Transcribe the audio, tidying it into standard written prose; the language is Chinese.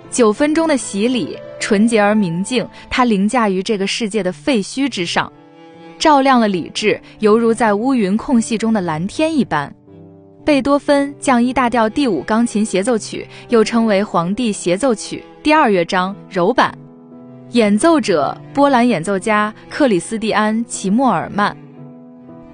9分钟的洗礼，纯洁而明净，它凌驾于这个世界的废墟之上，照亮了理智，犹如在乌云空隙中的蓝天一般。贝多芬降E大调第5钢琴协奏曲又称为皇帝协奏曲，第2乐章柔版，演奏者波兰演奏家克里斯蒂安·齐默尔曼。